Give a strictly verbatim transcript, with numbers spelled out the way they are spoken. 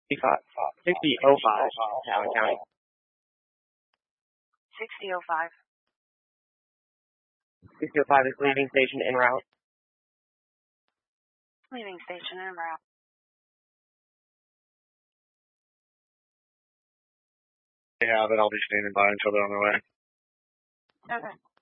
sixty oh five, Allen County. sixty oh five. sixty oh five is leaving station en route. Leaving station en route. Yeah, but I'll be standing by until they're on their way. Okay.